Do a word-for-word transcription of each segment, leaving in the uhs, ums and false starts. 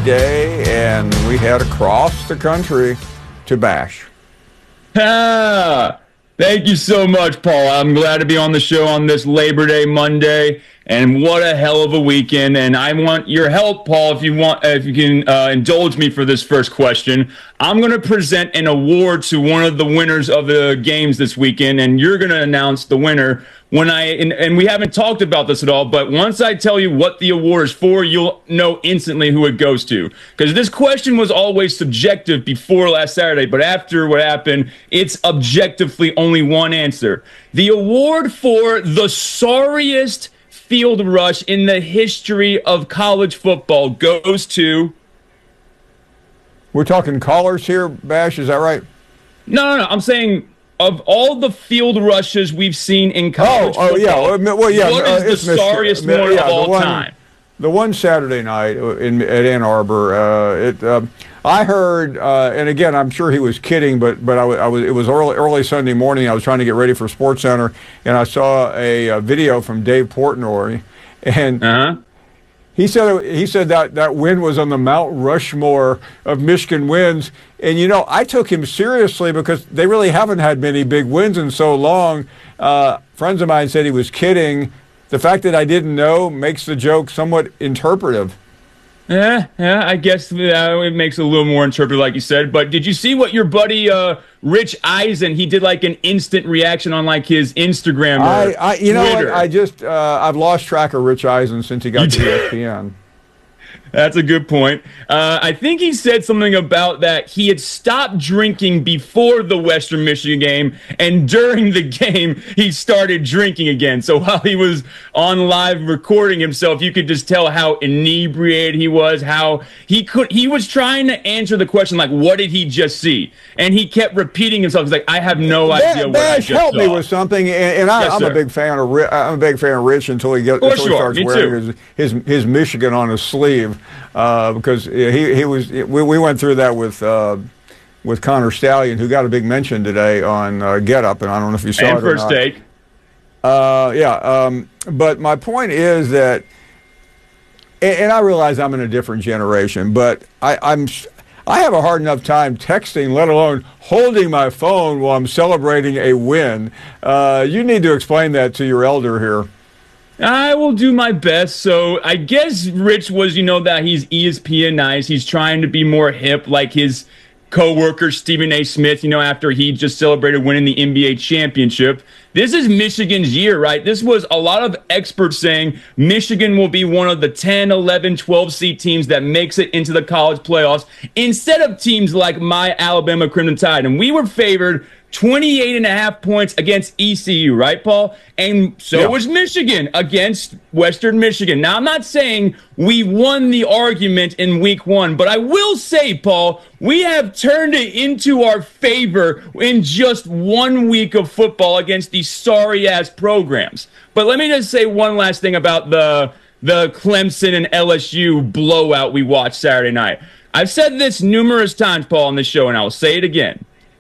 Day, and we head across the country to Bash. Ah, thank you so much, Paul. I'm glad to be on the show on this Labor Day Monday, and what a hell of a weekend. And I want your help, Paul, if you want, if you can uh, indulge me for this first question. I'm going to present an award to one of the winners of the games this weekend, and you're going to announce the winner. When I and, and we haven't talked about this at all, but once I tell you what the award is for, you'll know instantly who it goes to. Because this question was always subjective before last Saturday, but after what happened, it's objectively only one answer. The award for the sorriest field rush in the history of college football goes to... We're talking callers here, Bash, is that right? No, no, no, I'm saying... Of all the field rushes we've seen in college oh, oh football, yeah, well, yeah, what uh, is the sorriest one yeah, of all one, time? The one Saturday night in at Ann Arbor, uh, it, uh, I heard, uh, and again, I'm sure he was kidding, but but I, I was it was early early Sunday morning. I was trying to get ready for SportsCenter, and I saw a, a video from Dave Portnoy, and. Uh-huh. He said he said that that win was on the Mount Rushmore of Michigan wins. And, you know, I took him seriously because they really haven't had many big wins in so long. Uh, friends of mine said he was kidding. The fact that I didn't know makes the joke somewhat interpretive. Yeah, yeah, I guess uh, it makes it a little more interpretive, like you said. But did you see what your buddy uh, Rich Eisen, he did like an instant reaction on like his Instagram or I, I You Twitter. know what, I just, uh, I've lost track of Rich Eisen since he got you to E S P N. That's a good point. Uh, I think he said something about that he had stopped drinking before the Western Michigan game, and during the game, he started drinking again. So while he was on live recording himself, you could just tell how inebriated he was, how he could, he was trying to answer the question, like, what did he just see? And he kept repeating himself. He's like, I have no idea what I just help saw. me with something, and, and I, Yes, I'm sir. a big fan of Rich, I'm a big fan of Rich until he gets until he starts wearing his, his his Michigan on his sleeve. Uh, because he he was we, we went through that with uh, with Connor Stallion, who got a big mention today on uh, Get Up, and I don't know if you saw and it or First not. Take. Uh, yeah, um, but my point is that, and, and I realize I'm in a different generation, but I, I'm I have a hard enough time texting, let alone holding my phone while I'm celebrating a win. Uh, you need to explain that to your elder here. I will do my best. So I guess Rich was, you know, that he's E S P N-ized. He's trying to be more hip like his co-worker Stephen A. Smith, you know, after he just celebrated winning the N B A championship. This is Michigan's year, right? This was a lot of experts saying Michigan will be one of the ten, eleven, twelve seed teams that makes it into the college playoffs instead of teams like my Alabama Crimson Tide. And we were favored twenty-eight and a half points against E C U, right, Paul? And so yeah. was Michigan against Western Michigan. Now, I'm not saying we won the argument in week one, but I will say, Paul, we have turned it into our favor in just one week of football against these sorry-ass programs. But let me just say one last thing about the, the Clemson and L S U blowout we watched Saturday night. I've said this numerous times, Paul, on this show, and I'll say it again.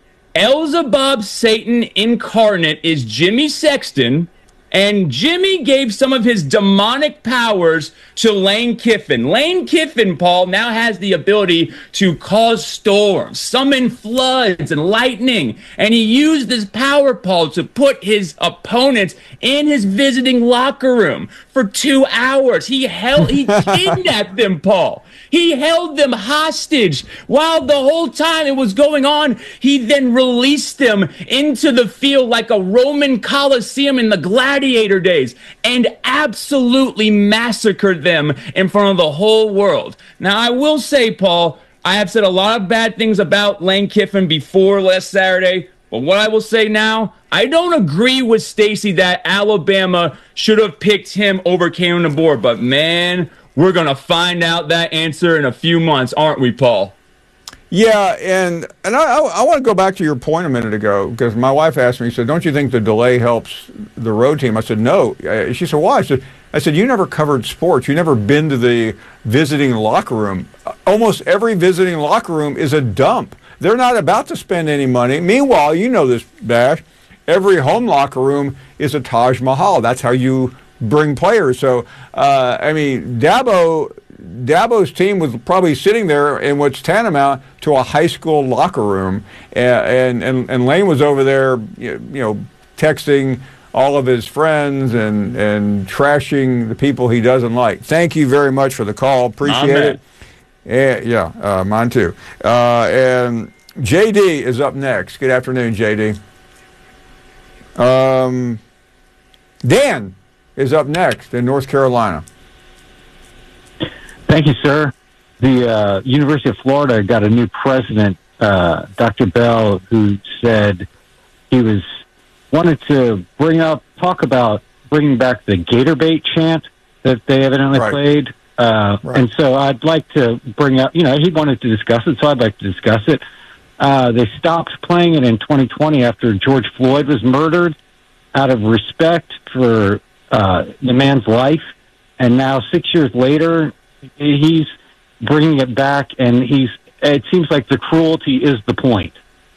Elzebub Satan incarnate is Jimmy Sexton, and Jimmy gave some of his demonic powers to Lane Kiffin. Lane Kiffin, Paul, now has the ability to cause storms, summon floods and lightning, and he used this power, Paul, to put his opponents in his visiting locker room for two hours. He held, he kidnapped them, Paul. He held them hostage while the whole time it was going on. He then released them into the field like a Roman Colosseum in the gladiator days and absolutely massacred them in front of the whole world. Now, I will say, Paul, I have said a lot of bad things about Lane Kiffin before last Saturday, but what I will say now, I don't agree with Stacy that Alabama should have picked him over Kalen DeBoer, but man, we're going to find out that answer in a few months, aren't we, Paul? Yeah, and and I, I want to go back to your point a minute ago, because my wife asked me, she said, don't you think the delay helps the road team? I said, no. She said, why? I said, I said, you never covered sports. You never been to the visiting locker room. Almost every visiting locker room is a dump. They're not about to spend any money. Meanwhile, you know this, Bash, every home locker room is a Taj Mahal. That's how you bring players. So, uh, I mean, Dabo Dabo's team was probably sitting there in what's tantamount to a high school locker room, and and, and Lane was over there, you know, texting all of his friends and, and trashing the people he doesn't like. Thank you very much for the call. Appreciate it. And, yeah, uh, mine too. Uh, and J D is up next. Good afternoon, J D. Um, Dan is up next in North Carolina. Thank you, sir. The uh, University of Florida got a new president, uh, Doctor Bell, who said he was wanted to bring up, talk about bringing back the Gator Bait chant that they evidently right. played. Uh, right. And so I'd like to bring up, you know, he wanted to discuss it, so I'd like to discuss it. Uh, they stopped playing it in twenty twenty after George Floyd was murdered out of respect for uh, the man's life. And now six years later, he's bringing it back, and he's, it seems like the cruelty is the point.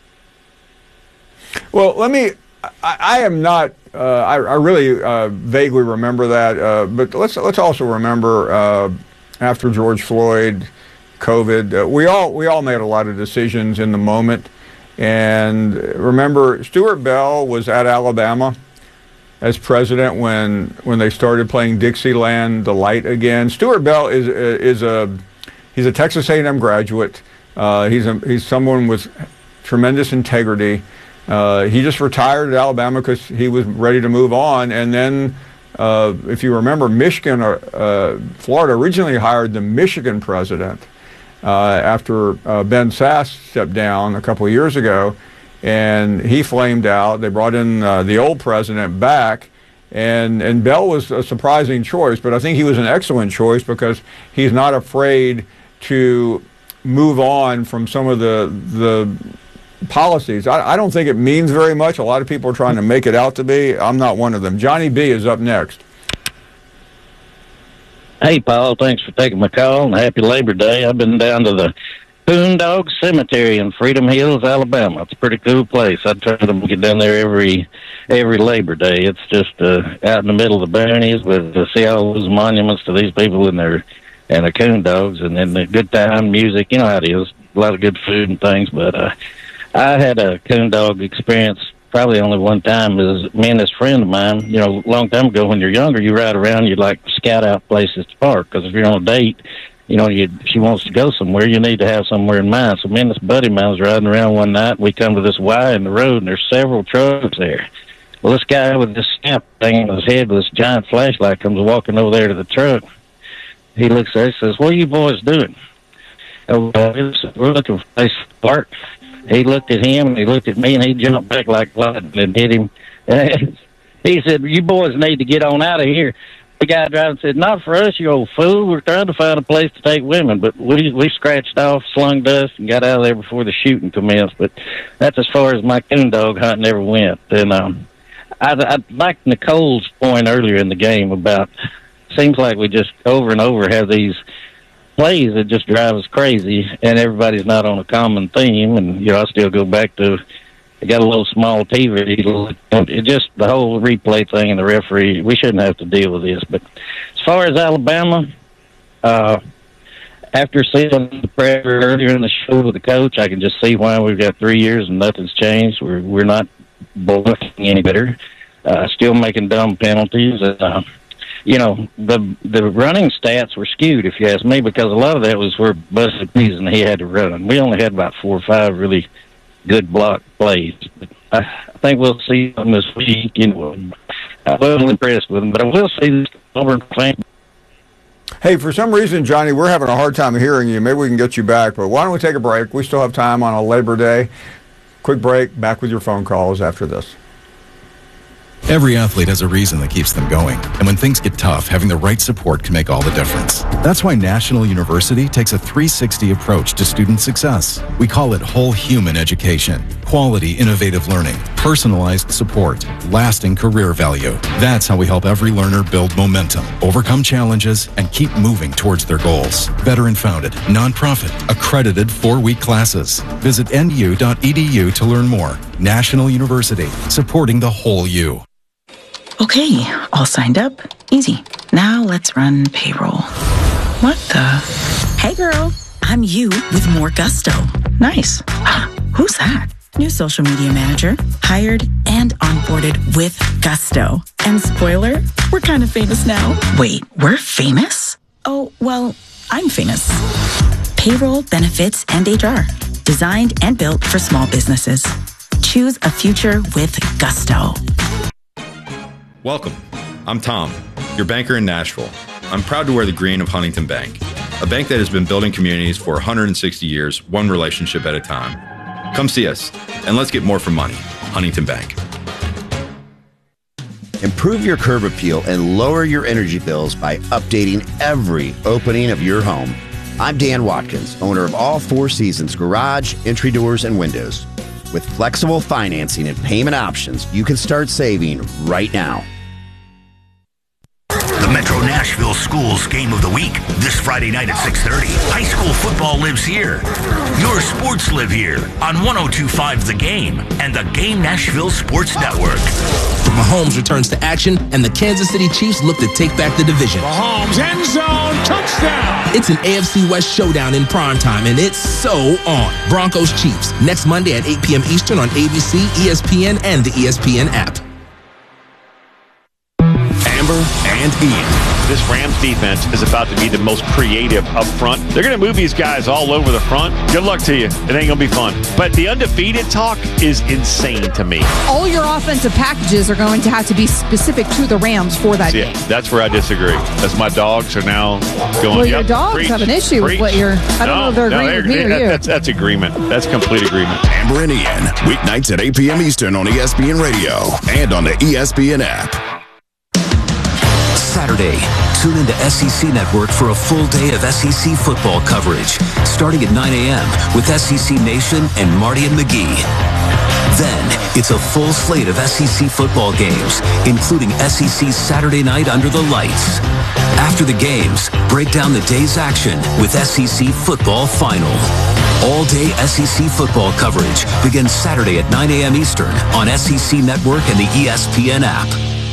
Well, let me, I, I am not, uh, I, I really uh, vaguely remember that, uh, but let's let's also remember uh, after George Floyd, COVID, uh, we all we all made a lot of decisions in the moment, and remember Stuart Bell was at Alabama as president when when they started playing Dixieland Delight again. Stuart Bell is is a he's a Texas A and M graduate. Uh, he's a, he's someone with tremendous integrity. Uh, he just retired at Alabama because he was ready to move on. And then, uh, if you remember, Michigan, or, uh, Florida originally hired the Michigan president uh, after uh, Ben Sasse stepped down a couple of years ago, and he flamed out. They brought in uh, the old president back, and and Bell was a surprising choice, but I think he was an excellent choice because he's not afraid to move on from some of the the policies. I, I don't think it means very much. A lot of people are trying to make it out to be. I'm not one of them. Johnny B is up next. Hey, Paul, thanks for taking my call, and happy Labor Day. I've been down to the Boondog Cemetery in Freedom Hills, Alabama. It's a pretty cool place. I try to get down there every every Labor Day. It's just uh, out in the middle of the boonies, with to see all those monuments to these people and their and their coon dogs, and then the good time, music. You know how it is. A lot of good food and things, but uh, I had a coon dog experience probably only one time. Is me and this friend of mine, you know, a long time ago when you're younger, you ride around, you like scout out places to park, because if you're on a date, you know, you, she wants to go somewhere, you need to have somewhere in mind. So me and this buddy of mine was riding around one night, and we come to this Y in the road, and there's several trucks there. Well, this guy with this snap thing on his head with this giant flashlight comes walking over there to the truck. He looks there, he says, "What are you boys doing?" Oh, uh, we're looking for a place to park. He looked at him, and he looked at me, and he jumped back like lightning and hit him. He said, "You boys need to get on out of here." The guy driving said, "Not for us, you old fool. We're trying to find a place to take women." But we we scratched off, slung dust, and got out of there before the shooting commenced. But that's as far as my coon dog hunting ever went. And um, I, I like Nicole's point earlier in the game about, seems like we just over and over have these plays that just drive us crazy, and everybody's not on a common theme. And, you know, I still go back to, I got a little small T V. It just, the whole replay thing and the referee, we shouldn't have to deal with this. But as far as Alabama, uh, after seeing the prayer earlier in the show with the coach, I can just see why we've got three years and nothing's changed. We're we're not looking any better. Uh, still making dumb penalties. Uh, you know, the the running stats were skewed, if you ask me, because a lot of that was where Busted Peas and he had to run. We only had about four or five really good block plays. But I, I think we'll see them this week. You know, I wasn't impressed with them, but I will see this Auburn fan. Hey, for some reason, Johnny, we're having a hard time hearing you. Maybe we can get you back, but why don't we take a break? We still have time on a Labor Day. Quick break, back with your phone calls after this. Every athlete has a reason that keeps them going. And when things get tough, having the right support can make all the difference. That's why National University takes a three sixty approach to student success. We call it whole human education. Quality, innovative learning, personalized support, lasting career value. That's how we help every learner build momentum, overcome challenges, and keep moving towards their goals. Veteran-founded, nonprofit, accredited four-week classes. Visit N U dot E D U to learn more. National University, supporting the whole you. Okay, all signed up. Easy. Now let's run payroll. What the? Hey, girl. I'm you with more gusto. Nice. Who's that? New social media manager. Hired and onboarded with gusto. And spoiler, we're kind of famous now. Wait, we're famous? Oh, well, I'm famous. Payroll, benefits, and H R. Designed and built for small businesses. Choose a future with gusto. Welcome. I'm Tom, your banker in Nashville. I'm proud to wear the green of Huntington Bank, a bank that has been building communities for one hundred sixty years, one relationship at a time. Come see us, and let's get more for money. Huntington Bank. Improve your curb appeal and lower your energy bills by updating every opening of your home. I'm Dan Watkins, owner of All Four Seasons Garage, Entry Doors, and Windows. With flexible financing and payment options, you can start saving right now. The Metro Nashville Schools Game of the Week, this Friday night at six thirty. High school football lives here. Your sports live here on one oh two point five The Game and the Game Nashville Sports Network. Mahomes returns to action, and the Kansas City Chiefs look to take back the division. Mahomes, end zone, touchdown! It's an A F C West showdown in primetime, and it's so on. Broncos Chiefs, next Monday at eight p.m. Eastern on A B C, E S P N, and the E S P N app. Amber and Ian. This Rams defense is about to be the most creative up front. They're going to move these guys all over the front. Good luck to you. It ain't going to be fun. But the undefeated talk is insane to me. All your offensive packages are going to have to be specific to the Rams for that yeah, game. That's where I disagree. That's my dogs are now going. Well, your yep, dogs preach, have an issue preach. with what you're. I don't no, know if they're no, agreeing with me or that, you. That's, that's agreement. That's complete agreement. Amber and Ian, weeknights at eight p.m. Eastern on E S P N Radio and on the E S P N app. Saturday, tune into S E C Network for a full day of S E C football coverage, starting at nine a.m. with S E C Nation and Marty and McGee. Then, it's a full slate of S E C football games, including S E C Saturday Night Under the Lights. After the games, break down the day's action with S E C Football Final. All-day S E C football coverage begins Saturday at nine a.m. Eastern on S E C Network and the E S P N app.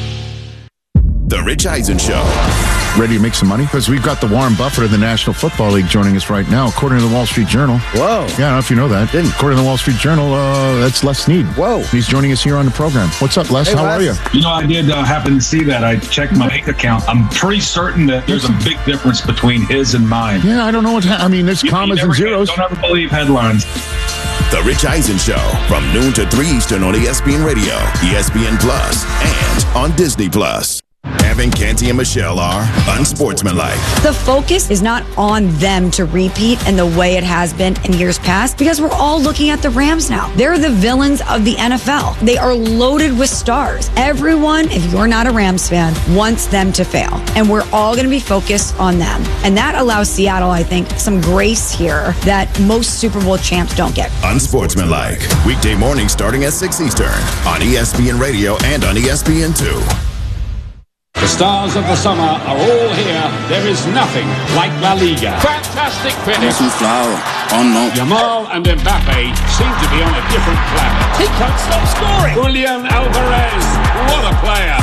The Rich Eisen Show. Ready to make some money? Because we've got the Warren Buffett of the National Football League joining us right now, according to the Wall Street Journal. Whoa. Yeah, I don't know if you know that. Didn't. According to the Wall Street Journal, uh, that's Les Snead. Whoa. He's joining us here on the program. What's up, Les? Hey, How Les. are you? You know, I did uh, happen to see that. I checked my bank account. I'm pretty certain that there's a big difference between his and mine. Yeah, I don't know what's happening. I mean, there's You- commas you and never zeros. Don't ever believe headlines. The Rich Eisen Show from noon to three Eastern on E S P N Radio, E S P N Plus, and on Disney Plus. Evan, Canty, and Michelle are unsportsmanlike. The focus is not on them to repeat in the way it has been in years past because we're all looking at the Rams now. They're the villains of the N F L. They are loaded with stars. Everyone, if you're not a Rams fan, wants them to fail. And we're all going to be focused on them. And that allows Seattle, I think, some grace here that most Super Bowl champs don't get. Unsportsmanlike. Weekday morning starting at six Eastern on E S P N Radio and on E S P N two. The stars of the summer are all here. There is nothing like La Liga. Fantastic finish. Yamal and Mbappe seem to be on a different planet. He can't stop scoring. Julian Alvarez, what a player.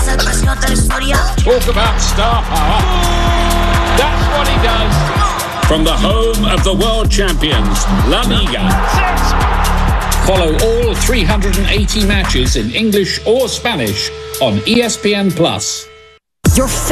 Talk about star power. That's what he does. From the home of the world champions, La Liga. Follow all three hundred eighty matches in English or Spanish on E S P N Plus. Your